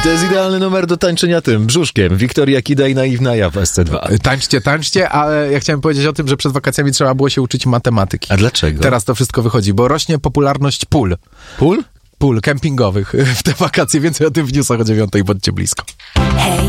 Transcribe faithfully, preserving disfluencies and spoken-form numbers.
I to jest idealny numer do tańczenia tym, brzuszkiem. Wiktoria Kida i Naiwna ja w S C dwa. Tańczcie, tańczcie, ale ja chciałem powiedzieć o tym, że przed wakacjami trzeba było się uczyć matematyki. A dlaczego? Teraz to wszystko wychodzi, bo rośnie popularność pól. Pól? Pól kempingowych w te wakacje. Więcej o tym w newsach o dziewiątej, bądźcie blisko. Hej,